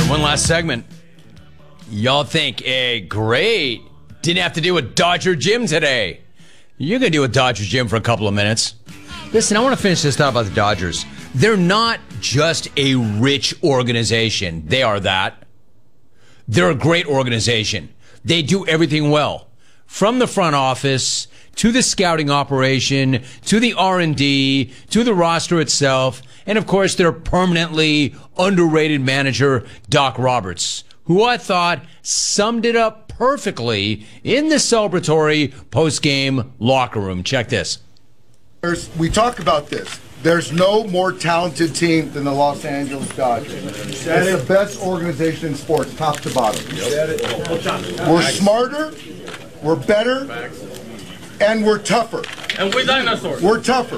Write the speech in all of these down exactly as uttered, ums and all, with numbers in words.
right, one last segment. Y'all think, hey, great. Didn't have to deal with Dodger Jim today. You're going to deal with Dodger Jim for a couple of minutes. Listen, I want to finish this thought about the Dodgers. They're not just a rich organization. They are that. They're a great organization. They do everything well. From the front office to the scouting operation, to the R and D, to the roster itself, and of course their permanently underrated manager, Doc Roberts, who I thought summed it up perfectly in the celebratory post-game locker room. Check this. There's, we talk about this. There's no more talented team than the Los Angeles Dodgers. It's the best organization in sports, top to bottom. We're smarter, we're better, and we're tougher. And we're dinosaurs. We're tougher.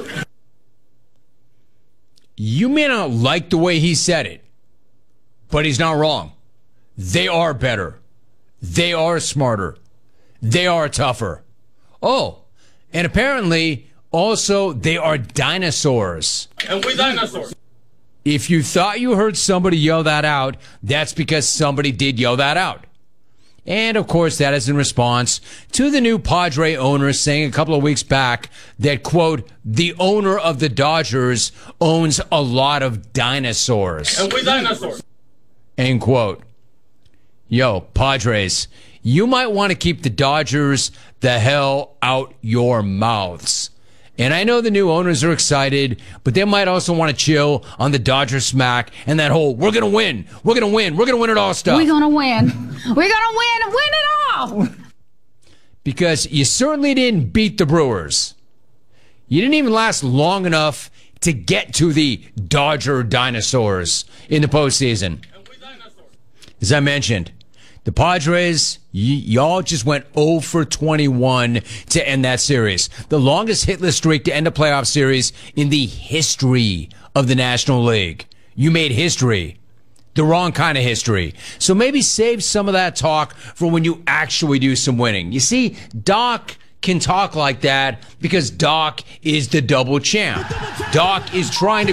You may not like the way he said it, but he's not wrong. They are better. They are smarter. They are tougher. Oh, and apparently also they are dinosaurs. And we're dinosaurs. If you thought you heard somebody yell that out, that's because somebody did yell that out. And, of course, that is in response to the new Padre owner saying a couple of weeks back that, quote, the owner of the Dodgers owns a lot of dinosaurs. And we're dinosaurs. End quote. Yo, Padres, you might want to keep the Dodgers the hell out your mouths. And I know the new owners are excited, but they might also want to chill on the Dodger smack and that whole, we're going to win, we're going to win, we're going to win it all stuff. We're going to win. We're going to win and win it all. Because you certainly didn't beat the Brewers. You didn't even last long enough to get to the Dodger dinosaurs in the postseason. As I mentioned, the Padres, y- y'all just went oh for twenty-one to end that series. The longest hitless streak to end a playoff series in the history of the National League. You made history. The wrong kind of history. So maybe save some of that talk for when you actually do some winning. You see, Doc can talk like that because Doc is the double champ. Doc is trying to